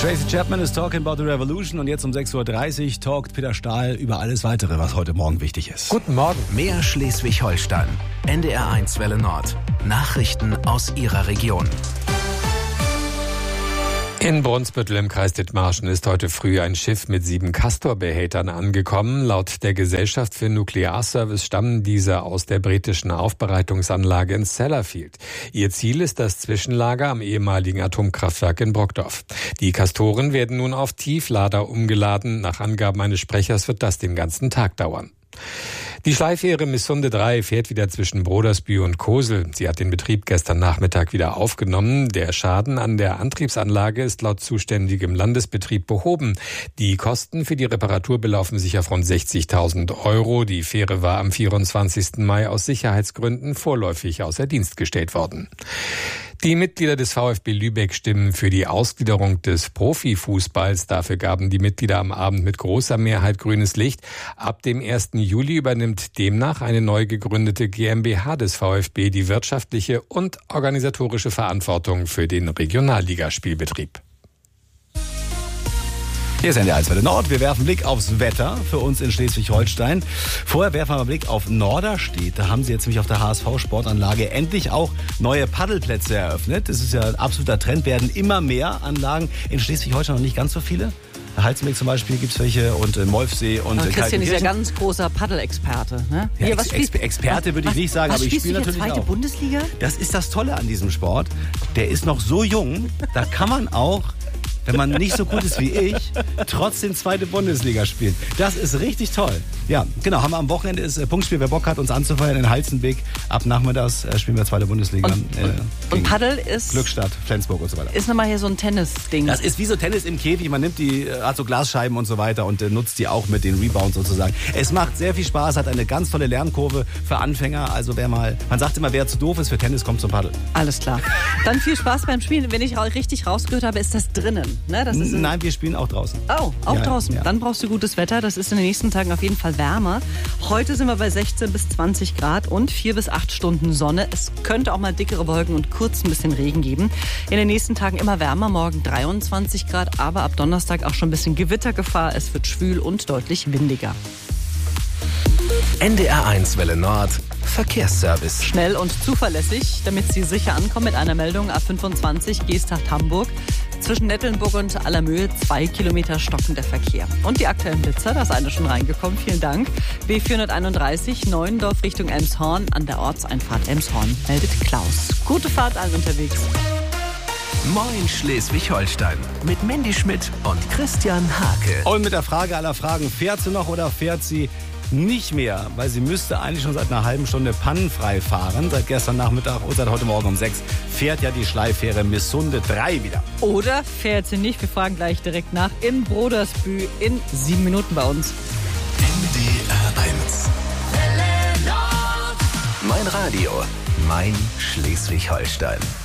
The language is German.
Tracy Chapman ist talking about the revolution und jetzt um 6.30 Uhr talkt Peter Stahl über alles weitere, was heute Morgen wichtig ist. Guten Morgen. Mehr Schleswig-Holstein. NDR1 Welle Nord. Nachrichten aus Ihrer Region. In Brunsbüttel im Kreis Dithmarschen ist heute früh ein Schiff mit 7 Castor-Behältern angekommen. Laut der Gesellschaft für Nuklearservice stammen diese aus der britischen Aufbereitungsanlage in Sellafield. Ihr Ziel ist das Zwischenlager am ehemaligen Atomkraftwerk in Brockdorf. Die Castoren werden nun auf Tieflader umgeladen. Nach Angaben eines Sprechers wird das den ganzen Tag dauern. Die Schleifähre Missunde 3 fährt wieder zwischen Brodersbü und Kosel. Sie hat den Betrieb gestern Nachmittag wieder aufgenommen. Der Schaden an der Antriebsanlage ist laut zuständigem Landesbetrieb behoben. Die Kosten für die Reparatur belaufen sich auf rund 60.000 €. Die Fähre war am 24. Mai aus Sicherheitsgründen vorläufig außer Dienst gestellt worden. Die Mitglieder des VfB Lübeck stimmen für die Ausgliederung des Profifußballs. Dafür gaben die Mitglieder am Abend mit großer Mehrheit grünes Licht. Ab dem 1. Juli übernimmt demnach eine neu gegründete GmbH des VfB die wirtschaftliche und organisatorische Verantwortung für den Regionalligaspielbetrieb. Hier ist NDR1 Welle Nord. Wir werfen Blick aufs Wetter für uns in Schleswig-Holstein. Vorher werfen wir einen Blick auf Norderstedt. Da haben sie jetzt nämlich auf der HSV-Sportanlage endlich auch neue Paddelplätze eröffnet. Das ist ja ein absoluter Trend. Werden immer mehr Anlagen. In Schleswig-Holstein noch nicht ganz so viele. Halzenbeck zum Beispiel gibt es welche und Molfsee und Christian ist ja ganz großer Paddelexperte. Ne? Ja, Experte würde ich nicht sagen, aber ich spiele natürlich zweite auch. Bundesliga? Das ist das Tolle an diesem Sport. Der ist noch so jung, da kann man auch, wenn man nicht so gut ist wie ich, trotzdem zweite Bundesliga spielen. Das ist richtig toll. Ja, genau. Haben wir am Wochenende ist Punktspiel. Wer Bock hat, uns anzufeuern in Halzenbeck. Ab nachmittags spielen wir zweite Bundesliga. Und Paddel ist... Glückstadt, Flensburg und so weiter. Ist nochmal hier so ein Tennis-Ding. Das ist wie so Tennis im Käfig. Man nimmt die, hat so Glasscheiben und so weiter und nutzt die auch mit den Rebounds sozusagen. Es macht sehr viel Spaß, hat eine ganz tolle Lernkurve für Anfänger. Also man sagt immer, wer zu doof ist für Tennis, kommt zum Paddel. Alles klar. Dann viel Spaß beim Spielen. Wenn ich richtig rausgehört habe, ist das drinnen. Ne? Das ist Nein, wir spielen auch draußen. Oh, auch draußen. Ja. Dann brauchst du gutes Wetter. Das ist in den nächsten Tagen auf jeden Fall wärmer. Heute sind wir bei 16 bis 20 Grad und 4 bis 8 Stunden Sonne. Es könnte auch mal dickere Wolken und kurz ein bisschen Regen geben. In den nächsten Tagen immer wärmer. Morgen 23 Grad, aber ab Donnerstag auch schon ein bisschen Gewittergefahr. Es wird schwül und deutlich windiger. NDR1 Welle Nord. Verkehrsservice. Schnell und zuverlässig, damit Sie sicher ankommen mit einer Meldung A25 Geesthacht-Hamburg. Zwischen Nettelnburg und Allermöhe 2 Kilometer stockender Verkehr. Und die aktuellen Blitzer, da ist eine schon reingekommen, vielen Dank. B431 Neuendorf Richtung Elmshorn an der Ortseinfahrt Elmshorn, meldet Klaus. Gute Fahrt allen unterwegs. Moin Schleswig-Holstein mit Mandy Schmidt und Christian Hake. Und mit der Frage aller Fragen, fährt sie noch oder fährt sie nicht mehr? Weil sie müsste eigentlich schon seit einer halben Stunde pannenfrei fahren. Seit gestern Nachmittag und seit heute Morgen um 6 fährt ja die Schleifähre Missunde 3 wieder. Oder fährt sie nicht? Wir fragen gleich direkt nach in Brodersbü in 7 Minuten bei uns. NDR1. Mein Radio, mein Schleswig-Holstein.